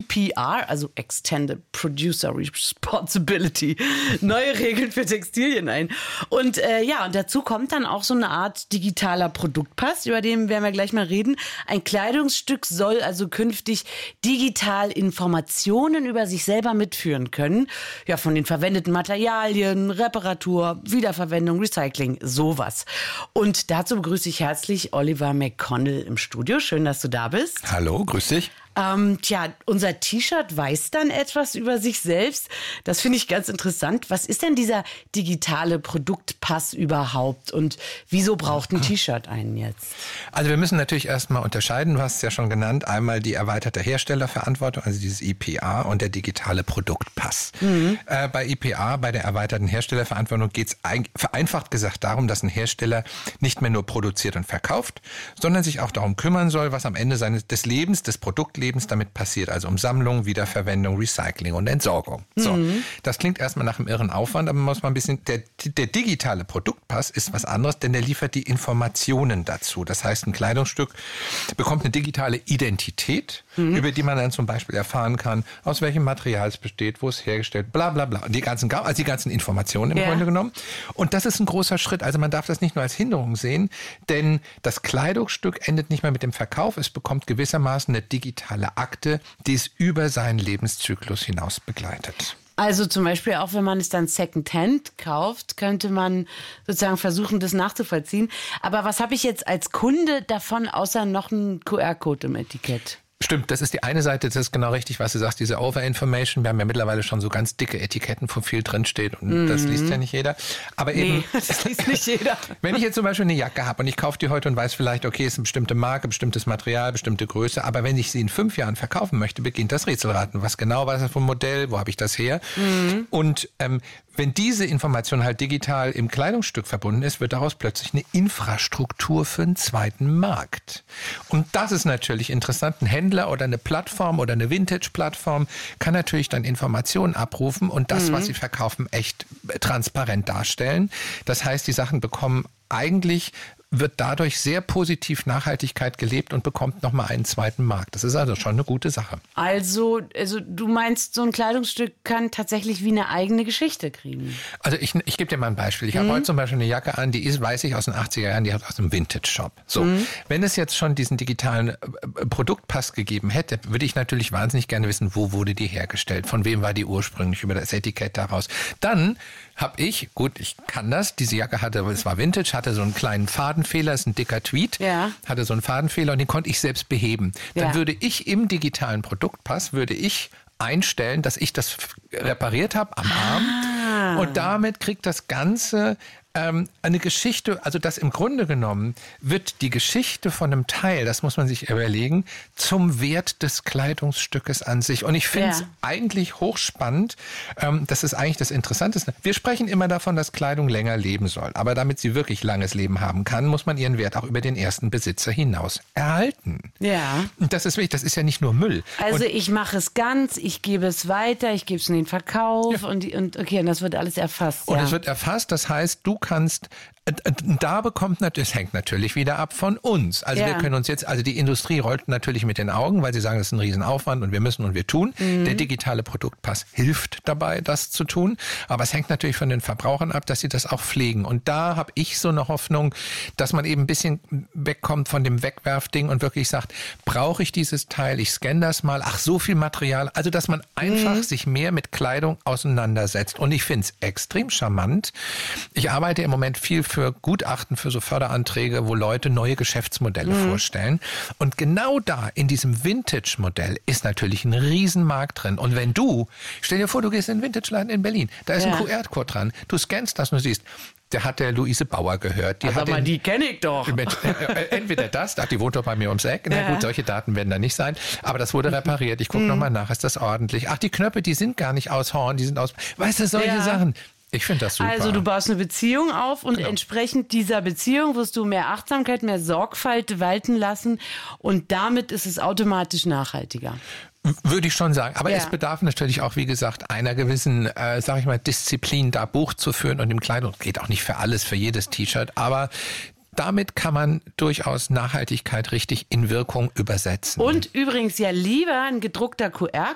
EPR, also Extended Producer Responsibility, neue Regeln für Textilien ein. Und und dazu kommt dann auch so eine Art digitaler Produktpass, über den werden wir gleich mal reden. Ein Kleidungsstück soll also künftig digital Informationen über sich selber mitführen können. Ja, von den verwendeten Materialien, Reparatur, Wiederverwendung, Recycling, sowas. Und dazu begrüße ich herzlich Oliver McConnell im Studio. Schön, dass du da bist. Hallo, grüß dich. Unser T-Shirt weiß dann etwas über sich selbst. Das finde ich ganz interessant. Was ist denn dieser digitale Produktpass überhaupt und wieso braucht ein T-Shirt einen jetzt? Also wir müssen natürlich erstmal unterscheiden, du hast es ja schon genannt, einmal die erweiterte Herstellerverantwortung, also dieses IPA und der digitale Produktpass. Bei IPA, bei der erweiterten Herstellerverantwortung, geht es vereinfacht gesagt darum, dass ein Hersteller nicht mehr nur produziert und verkauft, sondern sich auch darum kümmern soll, was am Ende des Lebens, des Produktlebens damit passiert, also um Sammlung, Wiederverwendung, Recycling und Entsorgung. So, das klingt erstmal nach einem irren Aufwand, aber man muss mal ein bisschen, der digitale Produktpass ist was anderes, denn der liefert die Informationen dazu. Das heißt, ein Kleidungsstück bekommt eine digitale Identität, über die man dann zum Beispiel erfahren kann, aus welchem Material es besteht, wo es hergestellt, bla bla bla. Die ganzen Informationen im Grunde genommen. Und das ist ein großer Schritt. Also man darf das nicht nur als Hinderung sehen, denn das Kleidungsstück endet nicht mehr mit dem Verkauf, es bekommt gewissermaßen eine digitale Akte, die es über seinen Lebenszyklus hinaus begleitet. Also zum Beispiel auch, wenn man es dann Secondhand kauft, könnte man sozusagen versuchen, das nachzuvollziehen. Aber was habe ich jetzt als Kunde davon, außer noch einen QR-Code im Etikett? Stimmt, das ist die eine Seite, das ist genau richtig, was du sagst, diese Overinformation. Wir haben ja mittlerweile schon so ganz dicke Etiketten, wo viel drinsteht und das liest ja nicht jeder. Aber eben, das liest nicht jeder. Wenn ich jetzt zum Beispiel eine Jacke habe und ich kaufe die heute und weiß vielleicht, okay, es ist eine bestimmte Marke, bestimmtes Material, bestimmte Größe, aber wenn ich sie in 5 Jahren verkaufen möchte, beginnt das Rätselraten. Was genau war das für ein Modell, wo habe ich das her? Und wenn diese Information halt digital im Kleidungsstück verbunden ist, wird daraus plötzlich eine Infrastruktur für einen zweiten Markt. Und das ist natürlich interessant. Ein Händler oder eine Plattform oder eine Vintage-Plattform kann natürlich dann Informationen abrufen und das, was sie verkaufen, echt transparent darstellen. Das heißt, die Sachen bekommen eigentlich, wird dadurch sehr positiv Nachhaltigkeit gelebt und bekommt nochmal einen zweiten Markt. Das ist also schon eine gute Sache. Also du meinst, so ein Kleidungsstück kann tatsächlich wie eine eigene Geschichte kriegen? Also ich gebe dir mal ein Beispiel. Ich habe heute zum Beispiel eine Jacke an, die ist, weiß ich, aus den 80er Jahren, die hat aus einem Vintage-Shop. So, wenn es jetzt schon diesen digitalen Produktpass gegeben hätte, würde ich natürlich wahnsinnig gerne wissen, wo wurde die hergestellt, von wem war die ursprünglich, über das Etikett daraus. Dann habe ich kann das, diese Jacke hatte, es war Vintage, hatte so einen kleinen Fadenfehler, ist ein dicker Tweet, hatte so einen Fadenfehler und den konnte ich selbst beheben. Dann würde ich im digitalen Produktpass, einstellen, dass ich das repariert habe am Arm und damit kriegt das Ganze eine Geschichte, also das im Grunde genommen wird die Geschichte von einem Teil, das muss man sich überlegen, zum Wert des Kleidungsstückes an sich. Und ich finde es eigentlich hochspannend, das ist eigentlich das Interessanteste. Wir sprechen immer davon, dass Kleidung länger leben soll, aber damit sie wirklich langes Leben haben kann, muss man ihren Wert auch über den ersten Besitzer hinaus erhalten. Ja. Und das ist wichtig, das ist ja nicht nur Müll. Also ich mache es ganz, ich gebe es weiter, ich gebe es in den Verkauf und das wird alles erfasst. Und es wird erfasst, das heißt, du kannst, es hängt natürlich wieder ab von uns. Also wir können uns jetzt, also die Industrie rollt natürlich mit den Augen, weil sie sagen, das ist ein Riesenaufwand und wir müssen und wir tun. Der digitale Produktpass hilft dabei, das zu tun. Aber es hängt natürlich von den Verbrauchern ab, dass sie das auch pflegen. Und da habe ich so eine Hoffnung, dass man eben ein bisschen wegkommt von dem Wegwerfding und wirklich sagt, brauche ich dieses Teil, ich scanne das mal, ach so viel Material. Also dass man einfach sich mehr mit Kleidung auseinandersetzt. Und ich finde es extrem charmant. Ich arbeite im Moment viel für Gutachten, für so Förderanträge, wo Leute neue Geschäftsmodelle vorstellen. Und genau da, in diesem Vintage-Modell, ist natürlich ein Riesenmarkt drin. Und wenn stell dir vor, du gehst in den Vintage-Laden in Berlin, da ist ein QR-Code dran, du scannst das und du siehst, der hat der Luise Bauer gehört. Die kenne ich doch. Entweder die wohnt doch bei mir ums Eck. Na gut, solche Daten werden da nicht sein. Aber das wurde repariert. Ich gucke nochmal nach, ist das ordentlich? Ach, die Knöpfe, die sind gar nicht aus Horn, die sind aus, weißt du, solche Sachen. Ich finde das super. Also du baust eine Beziehung auf und entsprechend dieser Beziehung wirst du mehr Achtsamkeit, mehr Sorgfalt walten lassen und damit ist es automatisch nachhaltiger. Würde ich schon sagen. Aber es bedarf natürlich auch, wie gesagt, einer gewissen, Disziplin, da Buch zu führen und im Kleidung. Geht auch nicht für alles, für jedes T-Shirt, aber damit kann man durchaus Nachhaltigkeit richtig in Wirkung übersetzen. Und übrigens lieber ein gedruckter QR